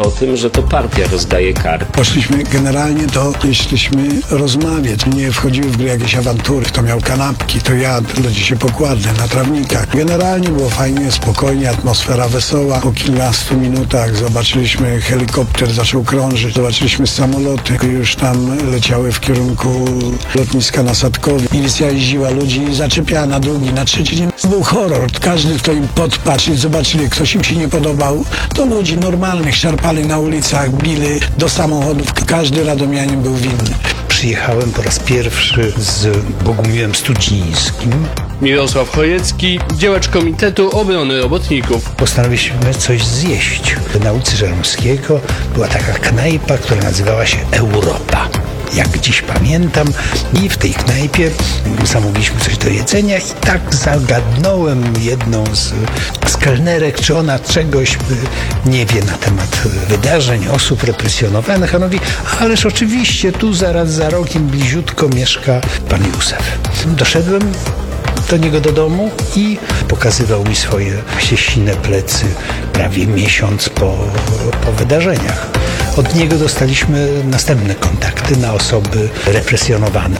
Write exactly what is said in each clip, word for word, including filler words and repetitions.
o tym, że to partia rozdaje kary. Poszliśmy generalnie to, jeśliśmy rozmawiać. Nie wchodziły w grę jakieś awantury. Kto miał kanapki, to jadł, ludzie się pokładli na trawnikach. Generalnie było fajnie, spokojnie, atmosfera wesoła. Po kilkunastu minutach zobaczyliśmy helikopter, zaczął krążyć. Zobaczyliśmy samoloty, już tam leciały w kierunku lotniska na Sadkowie. Milicja jeździła ludzi i zaczepiała na drugi, na trzeci dzień. Był horror. Każdy, kto im podpatrzył, zobaczyli, ktoś im się nie podobał, to ludzi normalnych szarpali na ulicach, bili do samochodów. Każdy radomianin był winny. Przyjechałem po raz pierwszy z Bogumiłem Studzińskim. Mirosław Chojecki, działacz Komitetu Obrony Robotników. Postanowiliśmy coś zjeść. Na ulicy Żeromskiego była taka knajpa, która nazywała się Europa. Jak dziś pamiętam, i w tej knajpie zamówiliśmy coś do jedzenia i tak zagadnąłem jedną z, z kelnerek, czy ona czegoś nie wie na temat wydarzeń, osób represjonowanych. A ona mówi, ależ oczywiście tu zaraz za rogiem bliziutko mieszka pan Józef. Doszedłem do niego do domu i pokazywał mi swoje sine plecy prawie miesiąc po, po wydarzeniach. Od niego dostaliśmy następne kontakty na osoby represjonowane.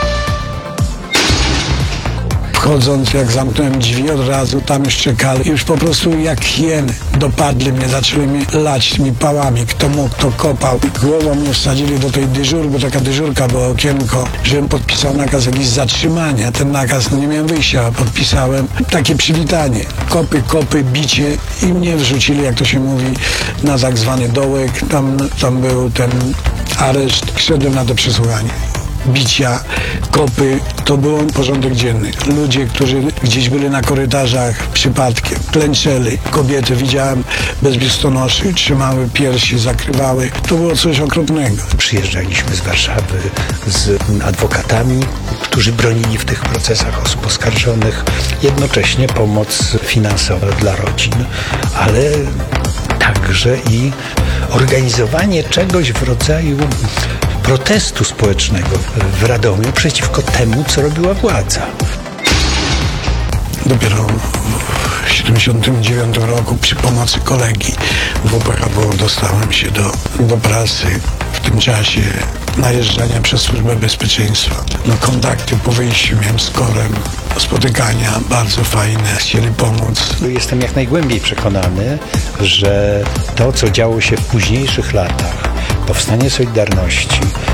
Wchodząc, jak zamknąłem drzwi, od razu tam już czekali. Już po prostu jak hieny dopadli mnie, zaczęli mi lać mi pałami. Kto mógł, kto kopał. Głową mnie wsadzili do tej dyżur, bo taka dyżurka była, okienko, żebym podpisał nakaz jakiś zatrzymania. Ten nakaz, no nie miałem wyjścia, podpisałem. Takie przywitanie. Kopy, kopy, bicie i mnie wrzucili, jak to się mówi, na tak zwany dołek. Tam, tam był ten areszt. Szedłem na to przesłuchanie. Bicia, kopy, to był porządek dzienny. Ludzie, którzy gdzieś byli na korytarzach przypadkiem, klęczeli. Kobiety widziałem bez biustonoszy, trzymały piersi, zakrywały. To było coś okropnego. Przyjeżdżaliśmy z Warszawy z adwokatami, którzy bronili w tych procesach osób oskarżonych. Jednocześnie pomoc finansowa dla rodzin, ale także i organizowanie czegoś w rodzaju protestu społecznego w Radomiu przeciwko temu, co robiła władza. Dopiero w tysiąc dziewięćset siedemdziesiątym dziewiątym roku przy pomocy kolegi w W P H W dostałem się do, do pracy. W tym czasie najeżdżania przez Służbę Bezpieczeństwa. No, kontakty po wyjściu miałem z Korem, spotykania bardzo fajne, chcieli pomóc. Jestem jak najgłębiej przekonany, że to, co działo się w późniejszych latach, powstanie Solidarności,